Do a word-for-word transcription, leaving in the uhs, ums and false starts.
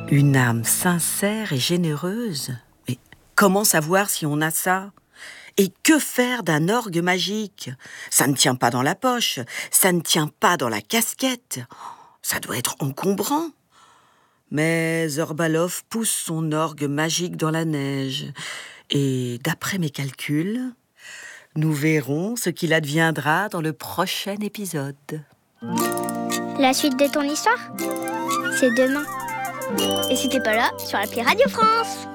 Une âme sincère et généreuse. Mais comment savoir si on a ça ? Et que faire d'un orgue magique ? Ça ne tient pas dans la poche, ça ne tient pas dans la casquette. Ça doit être encombrant. Mais Zorbalov pousse son orgue magique dans la neige. Et d'après mes calculs, nous verrons ce qu'il adviendra dans le prochain épisode. La suite de ton histoire, c'est demain. Et si t'es pas là, sur l'appli Radio France.